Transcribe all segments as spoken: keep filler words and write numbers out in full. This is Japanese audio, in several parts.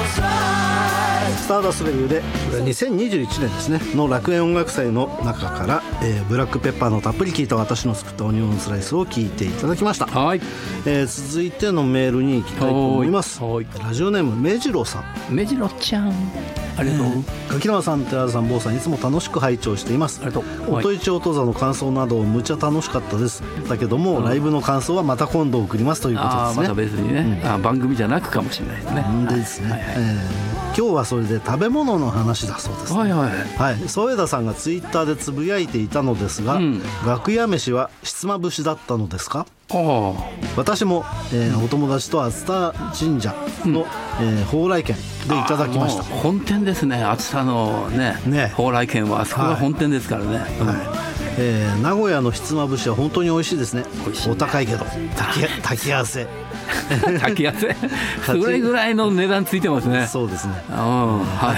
スターダストレビューでにせんにじゅういちねんですねの楽園音楽祭の中から、えー、ブラックペッパーのたっぷり効いた私の作ったオニオンスライスを聴いていただきました。 はい、 えー、続いてのメールに行きたいと思います。ラジオネームめじろさん。 めじろちゃん、ありがとう。 柿沼さん、寺田さん、坊さん、いつも楽しく拝聴しています。 ありがとう。 音市音座の感想などむちゃ楽しかったです。だけども、うん、ライブの感想はまた今度送りますということですね。 あ、また別にね、うん、あ、番組じゃなくかもしれないですね。 でですね、はいはい、えー、今日はそれで食べ物の話だそうです、ね。 はいはいはい。添枝さんがツイッターでつぶやいていたのですが、うん、楽屋飯はひつまぶしだったのですか？あ、私も、えー、お友達と熱田神社の、うん、えー、蓬莱軒でいただきました。 本店ですね、熱田のね、ね、蓬莱軒はあそこが本店ですからね。はい、うん、はい、 えー、名古屋のひつまぶしは本当に美味しいですね。美味しいね。お高いけど炊き合わせ炊き合わせそれぐらいの値段ついてますね。 そうですね、 うん、はい、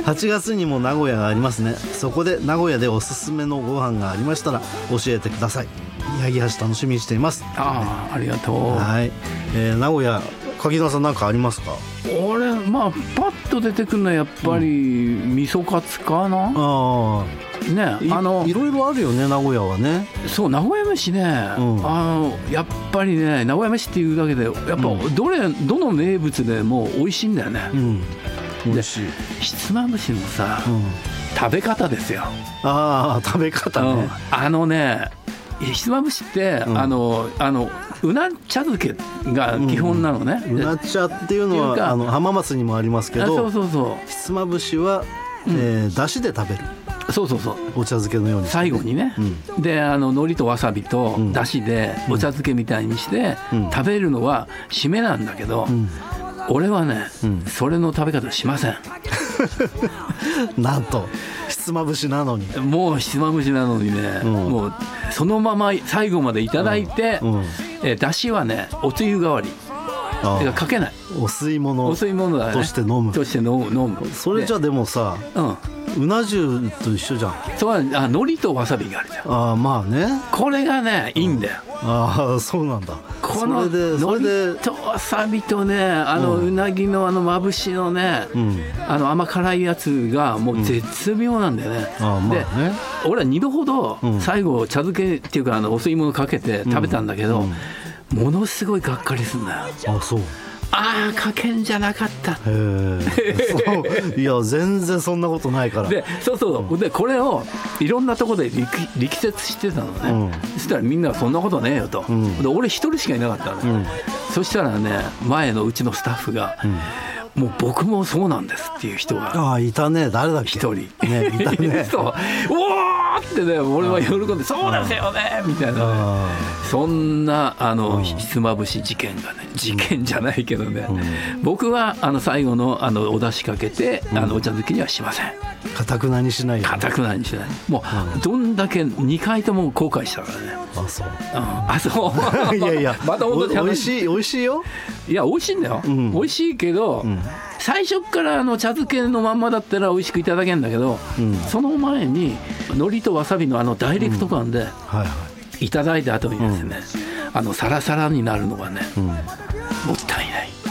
はちがつにも名古屋がありますね。そこで名古屋でおすすめのご飯がありましたら教えてください。宮城橋楽しみにしています。 ああ、ありがとう。 はい、えー、名古屋、柿澤さん何かありますか？ 俺、まあパッと出てくるのはやっぱり味噌カツかな。うん、あね、あの い, いろいろあるよね、名古屋はね。そう、名古屋飯ね、うん、あのやっぱりね、名古屋飯っていうだけでやっぱどれ、うん、どの名物でも美味しいんだよね。うん、美味しい。ひつまぶしのさ、うん、食べ方ですよ。ああ、食べ方ね、うん、あのね、ひつまぶしって、うん、あのあのうな茶漬けが基本なのね。うん、うな茶っていうのはあの浜松にもありますけど、そうそうそう、ひつまぶしは、うん、えー、だしで食べる。そうそうそう、お茶漬けのように最後にね、うん、であの海苔とわさびとだしでお茶漬けみたいにして、うん、食べるのは締めなんだけど、うん、俺はね、うん、それの食べ方しませんなんとひつまぶしなのに、もうひつまぶしなのにね、うん、もうそのまま最後までいただいて、うんうん、えだしはねおつゆ代わりかけない、お吸い物お吸い物だ、ね、として飲むとして飲む飲む。それじゃでもさ、うん、うな重と一緒じゃん。そうは、あ、海苔とわさびがあるじゃん。あ、まあね、これがねいいんだよ。ああ、そうなんだ。この海苔とわさびとね、あのうなぎのあのまぶしのね、うん、あの甘辛いやつがもう絶妙なんだよね。うん、あ、まあね、で俺はにどほど最後茶漬けっていうかあのお吸い物かけて食べたんだけど、うんうん、ものすごいがっかりするんだよ。あ、そう。ああ、かけんじゃなかった。へそういや全然そんなことないから。でそうそう、うん、でこれをいろんなところで 力, 力説してたのね、うん、そしたらみんなそんなことねえよと、うん、で俺一人しかいなかったの、うん、そしたらね、前のうちのスタッフが、うん、もう僕もそうなんですっていう人が、ああ、いたね。誰だっけ、一人、ね、いたねそう、おーってね、俺は喜んで、そうですよねみたいな、ね、そんなあのひつまぶし事件がね、事件じゃないけどね、うん、僕はあの最後 の, あのお出汁かけて、うん、あのお茶漬けにはしません。かたくなにしないよ、ね、かたくなにしない。もう、うん、どんだけにかいとも後悔したからね。あ、そう、うん、あ、そういやいやまたおいしい、おいしいよ。いや、おいしいんだよ、うん、おいしいけど、うん、最初からあの茶漬けのまんまだったら美味しくいただけるんだけど、うん、その前に海苔とわさびのあのダイレクト感で、うん、はいはい、いただいた後にですね、うん、あのサラサラになるのがね、うん、もったいない。